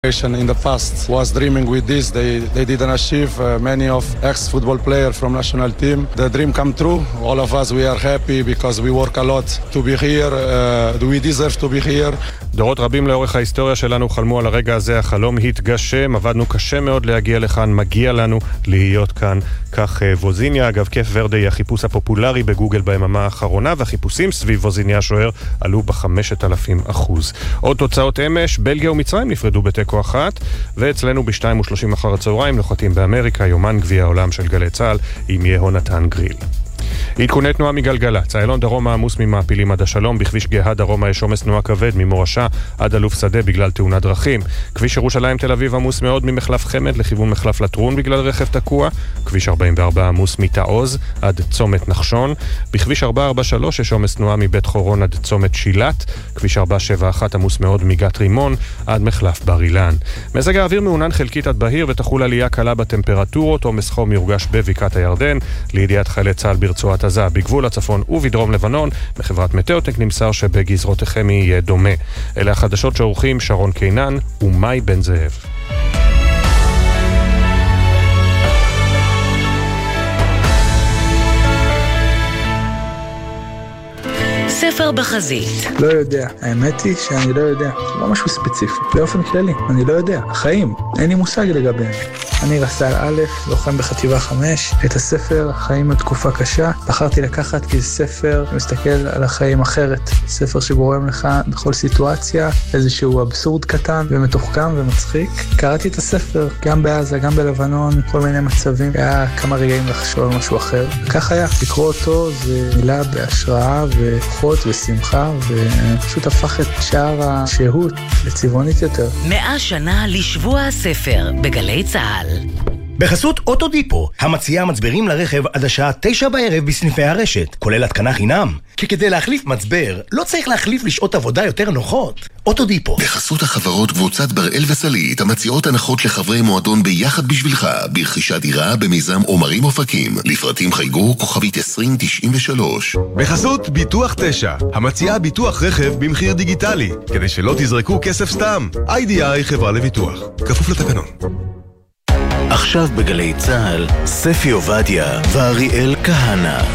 In the past was dreaming with this. They didn't achieve. Many of ex-football players from national team. The dream come true. All of us, we are happy because we work a lot to be here. We deserve to be here. דורות רבים לאורך ההיסטוריה שלנו חלמו על הרגע הזה, החלום התגשם, עבדנו קשה מאוד להגיע לכאן, מגיע לנו להיות כאן. כך ווזיניה, אגב קף ורדה היא החיפוש הפופולרי בגוגל ביממה האחרונה, והחיפושים סביב ווזיניה השוער עלו ב5,000%. עוד תוצאות אמש, בלגיה ומצרים נפרדו בתיקו אחת, ואצלנו ב2:30 אחר הצהריים נוחתים באמריקה יומן גביע העולם של גלי צהל עם יהונתן גריל. עדכוני תנועה מגלגלצ, איילון דרומה עמוס ממעפילים עד השלום, בכביש גאה דרומה יש עומס תנועה כבד ממורשה עד אלוף שדה בגלל תאונת דרכים. כביש ירושלים תל אביב עמוס מאוד ממחלף חמד לכיוון מחלף לטרון בגלל רכב תקוע. כביש 44 עמוס מתעוז עד צומת נחשון. בכביש 443 יש עומס תנועה מבית חורון עד צומת שילת. כביש 471 עמוס מאוד מגת רימון עד מחלף בר אילן. מזג האוויר מעונן חלקית עד בהיר ותחול עלייה קלה בטמפרטורות, עומס חום יורגש בבקעת הירדן. לידיעת חיילי צה"ל ברצועת עזה, בגבול הצפון ובדרום לבנון, מחברת מטאוטק נמסר שבגזרותיכם יהיה דומה. אלה החדשות שעורכים שרון קינן ומאי בן זאב. ספר בחזית. לא יודע. האמת היא שאני לא יודע. זה לא משהו ספציפי. באופן כללי, אני לא יודע. החיים, אין לי מושג לגביהם. אני רס"ל א', לוחם בחטיבה 5. את הספר החיים בתקופה קשה בחרתי לקחת כי זה ספר שמסתכל על החיים אחרת. ספר שגורם לך בכל סיטואציה איזשהו אבסורד קטן ומתוחכם ומצחיק. קראתי את הספר גם בעזה, גם בלבנון, כל מיני מצבים. היה כמה רגעים לחשוב על משהו אחר. וכך היה. לקרוא אותו זה מילה בהשראה וכוחות ושמחה, ופשוט הפך את שער השהות לצבעונית יותר. 100 שנה לשבוע הספר בגלי צהל. בחסות אוטודיפו, המציעה מצברים לרכב עד השעה 9 בערב בסניפי הרשת, כולל התקנה חינם. כי כדי להחליף מצבר, לא צריך להחליף לשעות עבודה יותר נוחות. אוטודיפו. בחסות החברות קבוצת בראל וסלית, המציעות הנחות לחברי מועדון ביחד בשבילך, ברכישת דירה במיזם עומרים אופקים. לפרטים חייגו כוכבית 2093. בחסות ביטוח 9, המציעה ביטוח רכב במחיר דיגיטלי, כדי שלא תזרקו כסף סתם. IDI חברה לביטוח. כפוף לתקנון. עכשיו בגלי צהל, ספי עובדיה ואריאל כהנה.